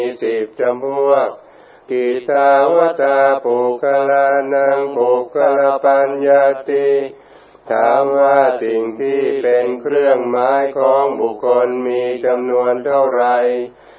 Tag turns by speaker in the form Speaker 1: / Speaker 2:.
Speaker 1: 10 จำพวกกิตาวตาปุคลานังปุคลปัญญาติถามว่าสิ่งที่เป็นเครื่องหมายของบุคคลมีจำนวนเท่าไร